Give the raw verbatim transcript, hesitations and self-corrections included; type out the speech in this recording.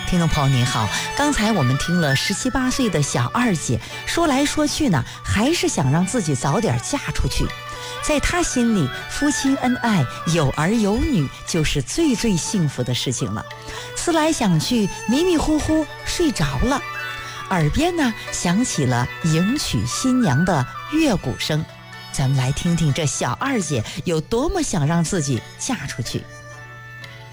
听众朋友您好，刚才我们听了十七八岁的小二姐说来说去呢，还是想让自己早点嫁出去。在她心里，夫妻恩爱，有儿有女就是最最幸福的事情了。思来想去，迷迷糊糊睡着了，耳边呢响起了迎娶新娘的乐鼓声。咱们来听听这小二姐有多么想让自己嫁出去。